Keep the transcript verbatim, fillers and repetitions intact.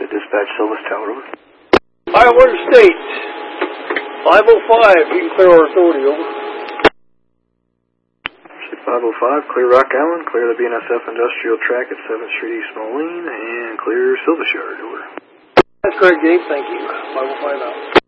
to dispatch Silvis Tower, over. Iowa State, five oh five, you can clear our authority, over. five oh five, clear Rock Island, clear the B N S F industrial track at seventh Street East Moline, and clear Silvis Yard, over. That's correct, Dave, thank you. five oh five out.